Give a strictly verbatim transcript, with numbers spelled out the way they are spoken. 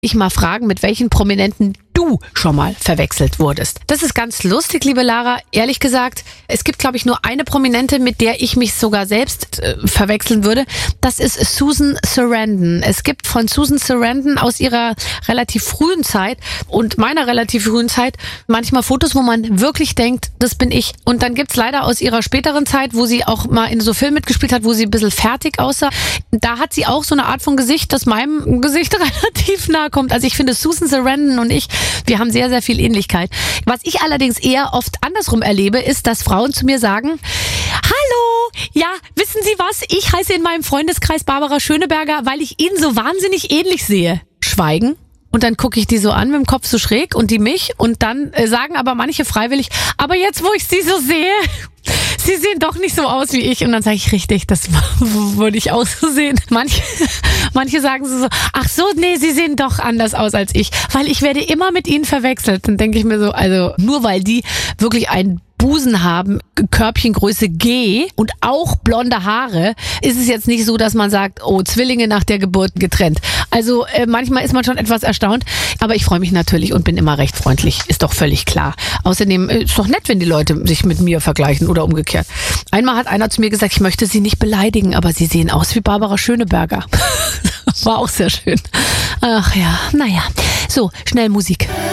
ich mal fragen, mit welchen Prominenten du schon mal verwechselt wurdest. Das ist ganz lustig, liebe Lara. Ehrlich gesagt, es gibt, glaube ich, nur eine Prominente, mit der ich mich sogar selbst äh, verwechseln würde. Das ist Susan Sarandon. Es gibt von Susan Sarandon aus ihrer relativ frühen Zeit und meiner relativ frühen Zeit manchmal Fotos, wo man wirklich denkt, das bin ich. Und dann gibt's leider aus ihrer späteren Zeit, wo sie auch mal in so Filmen mitgespielt hat, wo sie ein bisschen fertig aussah. Da hat sie auch so eine Art von Gesicht, das meinem Gesicht relativ nahe kommt. Also ich finde, Susan Sarandon und ich, wir haben sehr, sehr viel Ähnlichkeit. Was ich allerdings eher oft andersrum erlebe, ist, dass Frauen zu mir sagen, hallo, ja, wissen Sie was? Ich heiße in meinem Freundeskreis Barbara Schöneberger, weil ich Ihnen so wahnsinnig ähnlich sehe. Schweigen. Und dann gucke ich die so an mit dem Kopf so schräg und die mich und dann äh, sagen aber manche freiwillig, aber jetzt, wo ich sie so sehe, sie sehen doch nicht so aus wie ich. Und dann sage ich, richtig, das würde ich auch so sehen. Manche, manche sagen so, ach so, nee, sie sehen doch anders aus als ich, weil ich werde immer mit ihnen verwechselt. Dann denke ich mir so, also nur weil die wirklich ein Busen haben, Körbchengröße G und auch blonde Haare, ist es jetzt nicht so, dass man sagt, oh, Zwillinge nach der Geburt getrennt. Also äh, manchmal ist man schon etwas erstaunt, aber ich freue mich natürlich und bin immer recht freundlich, ist doch völlig klar. Außerdem äh, ist doch nett, wenn die Leute sich mit mir vergleichen oder umgekehrt. Einmal hat einer zu mir gesagt, ich möchte sie nicht beleidigen, aber sie sehen aus wie Barbara Schöneberger. War auch sehr schön. Ach ja, naja. So, schnell Musik.